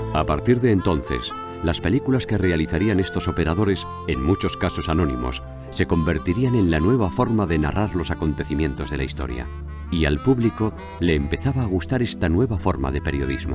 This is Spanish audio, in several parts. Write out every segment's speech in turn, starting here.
A partir de entonces, las películas que realizarían estos operadores, en muchos casos anónimos, se convertirían en la nueva forma de narrar los acontecimientos de la historia. Y al público le empezaba a gustar esta nueva forma de periodismo.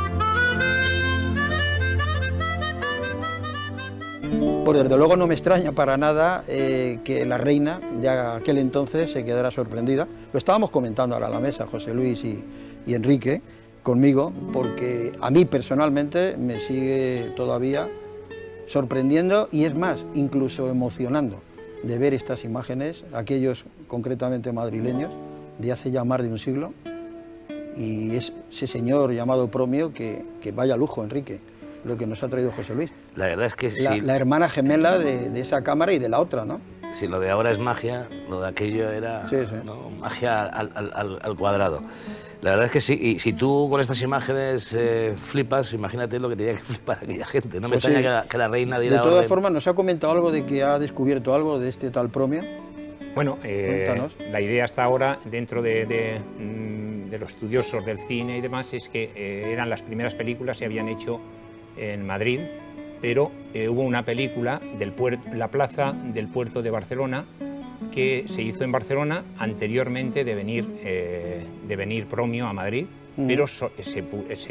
Pues desde luego no me extraña para nada que la reina de aquel entonces se quedara sorprendida. Lo estábamos comentando ahora a la mesa, José Luis y Enrique, conmigo, porque a mí personalmente me sigue todavía sorprendiendo y es más, incluso emocionando de ver estas imágenes, aquellos concretamente madrileños, de hace ya más de un siglo, y ese señor llamado Promio, que vaya lujo, Enrique, lo que nos ha traído José Luis. La verdad es que la hermana gemela de esa cámara y de la otra, ¿no? Si lo de ahora es magia, lo de aquello era ¿no? Magia al cuadrado. La verdad es que sí, y si tú con estas imágenes flipas, imagínate lo que tenía que flipar aquella gente. No me extraña que la reina diera de todas formas, ¿nos ha comentado algo de que ha descubierto algo de este tal Promio? Bueno, la idea hasta ahora, dentro de los estudiosos del cine y demás, es que eran las primeras películas que se habían hecho en Madrid, pero hubo una película La plaza del puerto de Barcelona que se hizo en Barcelona anteriormente de venir Promio a Madrid, pero se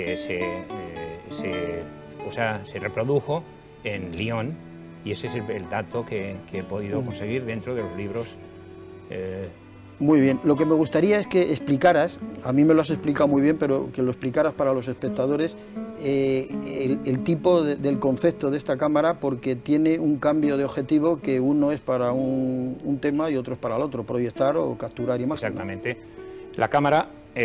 reprodujo en Lyon, y ese es el dato que he podido conseguir dentro de los libros. Muy bien, lo que me gustaría es que explicaras, a mí me lo has explicado muy bien, pero que lo explicaras para los espectadores, el tipo del concepto de esta cámara, porque tiene un cambio de objetivo, que uno es para un tema y otro es para el otro, proyectar o capturar imágenes. Exactamente. La cámara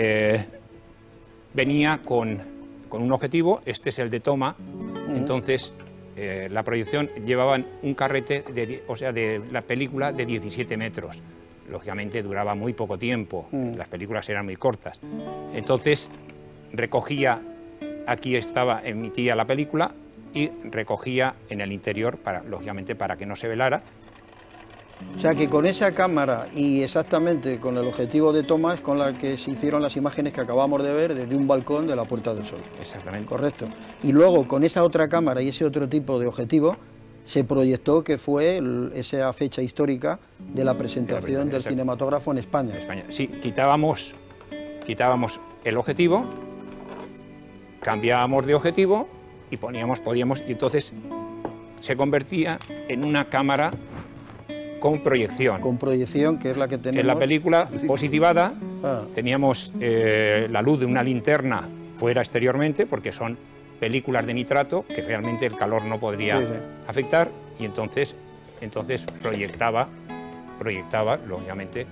venía con un objetivo, este es el de toma, entonces la proyección llevaban un carrete, de la película de 17 metros. Lógicamente duraba muy poco tiempo, las películas eran muy cortas. Entonces recogía, aquí emitía la película y recogía en el interior, lógicamente para que no se velara. O sea que con esa cámara y exactamente con el objetivo de toma es con la que se hicieron las imágenes que acabamos de ver desde un balcón de la Puerta del Sol. Exactamente. Correcto. Y luego con esa otra cámara y ese otro tipo de objetivo se proyectó, que fue esa fecha histórica de la presentación del cinematógrafo en España. Sí, quitábamos el objetivo, cambiábamos de objetivo y y entonces se convertía en una cámara con proyección. Con proyección, que es la que tenemos. En la película positivada teníamos la luz de una linterna fuera exteriormente, porque son películas de nitrato que realmente el calor no podría afectar, y entonces proyectaba lógicamente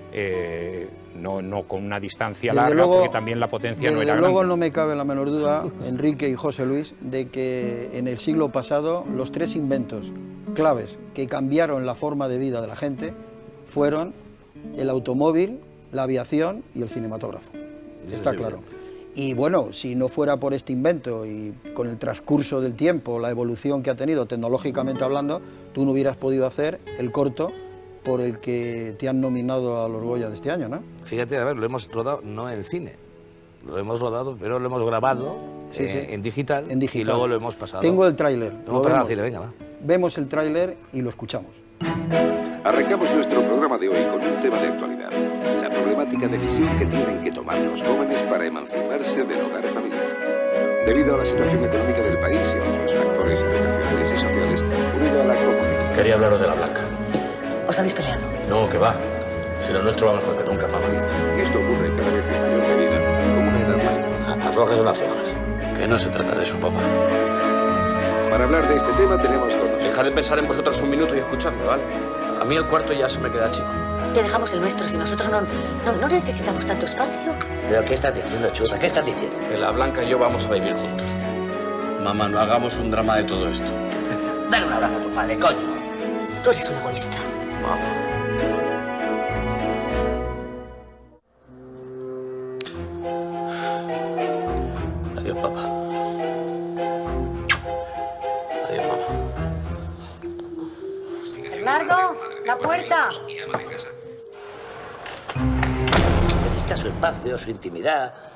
no con una distancia larga, porque también la potencia no era grande. Luego no me cabe la menor duda, Enrique y José Luis, de que en el siglo pasado los tres inventos claves que cambiaron la forma de vida de la gente fueron el automóvil, la aviación y el cinematógrafo. Está claro. Y bueno, si no fuera por este invento y con el transcurso del tiempo, la evolución que ha tenido tecnológicamente hablando, tú no hubieras podido hacer el corto por el que te han nominado a los Goya de este año, ¿no? Fíjate, a ver, lo hemos rodado no en cine, lo hemos rodado, pero lo hemos grabado en digital, y luego lo hemos pasado. Tengo el tráiler. Lo hemos pasado al cine, venga, va. Vemos el tráiler y lo escuchamos. Arrancamos nuestro programa de hoy con un tema de actualidad: la problemática decisión que tienen que tomar los jóvenes para emanciparse del hogar familiar. Debido a la situación económica del país y a otros factores educacionales y sociales, unido a la COVID. Quería hablaros de la Blanca. ¿Os habéis peleado? No, que va. Si lo nuestro va mejor que nunca, mamá. Y esto ocurre cada vez en mayor medida, como una edad más tarde. Aflojes o no aflojas. Que no se trata de su papá. Para hablar de este tema tenemos con nosotros... Dejad de pensar en vosotros un minuto y escuchadme, ¿vale? A mí el cuarto ya se me queda chico. Te dejamos el nuestro si nosotros no necesitamos tanto espacio. ¿Pero qué estás diciendo, Chusa? ¿Qué estás diciendo? Que la Blanca y yo vamos a vivir juntos. Mamá, no hagamos un drama de todo esto. Dale un abrazo a tu padre, coño. Tú eres un egoísta. Mamá. Adiós, papá. Adiós, mamá. Bernardo, la puerta. Necesita su espacio, su intimidad.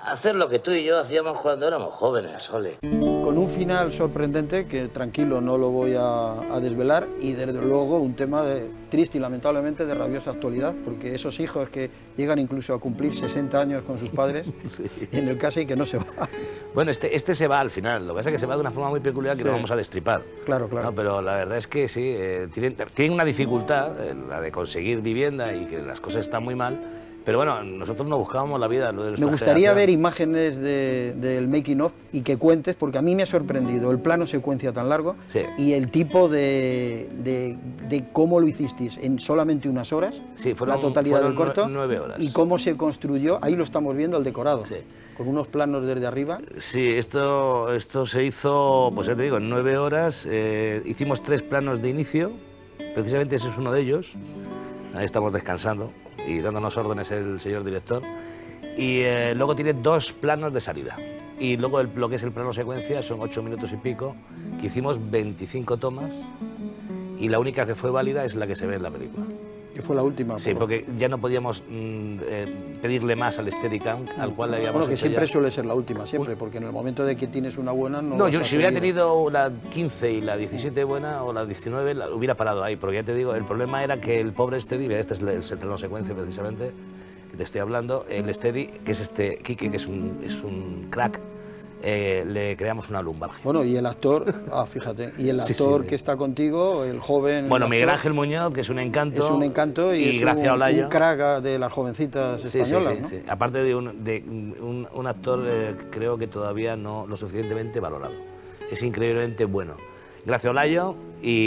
hacer lo que tú y yo hacíamos cuando éramos jóvenes, ole. Con un final sorprendente que, tranquilo, no lo voy a desvelar, y desde luego un tema triste y lamentablemente de rabiosa actualidad, porque esos hijos que llegan incluso a cumplir 60 años con sus padres, sí, en el caso y que no se va. Bueno, este se va al final, lo que pasa es que se va de una forma muy peculiar que no vamos a destripar. Claro, claro. No, pero la verdad es que sí, tienen una dificultad, la de conseguir vivienda y que las cosas están muy mal. Pero bueno, nosotros no buscábamos la vida. Me gustaría ver imágenes del making of y que cuentes, porque a mí me ha sorprendido el plano secuencia tan largo, sí, y el tipo de cómo lo hicisteis en solamente unas horas, sí, la totalidad del corto, 9 horas. Y cómo se construyó, ahí lo estamos viendo, el decorado, sí, con unos planos desde arriba. Sí, esto se hizo, pues ya te digo, en 9 horas. Hicimos 3 planos de inicio, precisamente ese es uno de ellos. Ahí estamos descansando y dándonos órdenes el señor director, y luego tiene 2 planos de salida, y luego lo que es el plano secuencia son 8 minutos y pico, que hicimos 25 tomas, y la única que fue válida es la que se ve en la película. Que fue la última. Sí, porque ya no podíamos pedirle más al Steadicam, al cual le habíamos Bueno, que siempre ya... suele ser la última, siempre, porque en el momento de que tienes una buena... No, yo si hubiera tenido la 15 y la 17 buena, o la 19, la hubiera parado ahí, porque ya te digo, el problema era que el pobre Steady, este es el plano secuencia precisamente, que te estoy hablando, el Steady, que es este Quique, que es un crack, le creamos una lumbalgia. Bueno, y el actor, fíjate, y el actor que está contigo, el joven... Bueno, Miguel Ángel Muñoz, que es un encanto. Es un encanto y es Gracia Olayo, un crack de las jovencitas españolas, ¿no? Sí. Aparte de un actor, creo que todavía no lo suficientemente valorado. Es increíblemente bueno. Gracia Olayo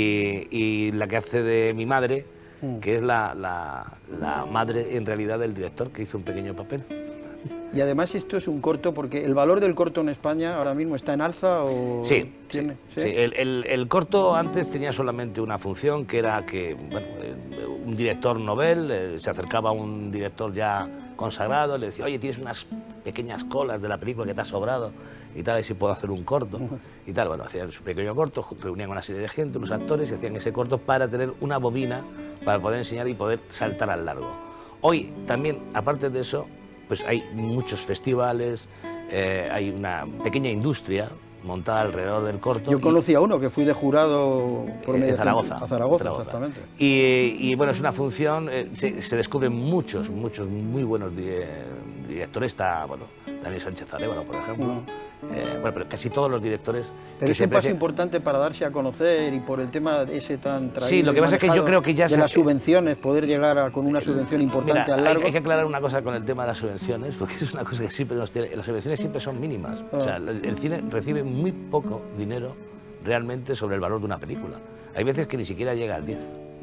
y la que hace de mi madre, que es la madre en realidad del director, que hizo un pequeño papel. Y además esto es un corto, porque el valor del corto en España ahora mismo está en alza o... Sí, ¿sí? El corto antes tenía solamente una función, que era que un director novel se acercaba a un director ya consagrado, le decía, oye, tienes unas pequeñas colas de la película que te ha sobrado y tal, y si puedo hacer un corto y tal. Bueno, hacían su pequeño corto, reunían una serie de gente, unos actores, y hacían ese corto para tener una bobina para poder enseñar y poder saltar al largo. Hoy también, aparte de eso, pues hay muchos festivales, hay una pequeña industria montada alrededor del corto. Yo conocí a uno que fui de jurado por medio de Zaragoza. A Zaragoza, exactamente. Y bueno, es una función, se descubren muchos muy buenos directores. Está, bueno, Daniel Sánchez Arévalo, por ejemplo. Bueno, pero casi todos los directores... Pero es un paso importante para darse a conocer y por el tema ese tan traído. Sí, lo que pasa es que yo creo que ya... De las subvenciones, poder llegar con una subvención importante al largo... Hay que aclarar una cosa con el tema de las subvenciones, porque es una cosa que siempre nos tiene... Las subvenciones siempre son mínimas. O sea, el cine recibe muy poco dinero realmente sobre el valor de una película. Hay veces que ni siquiera llega al 10.